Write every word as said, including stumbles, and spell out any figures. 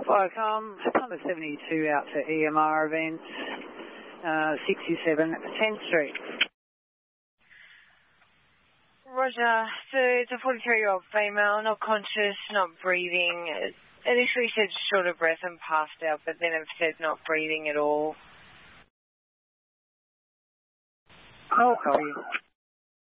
Viacom, number seventy-two out for E M R events, uh, sixty-seven tenth Street. Roger, so it's a forty-three-year-old female, not conscious, not breathing. It initially said short of breath and passed out, but then it said not breathing at all. I'll call you.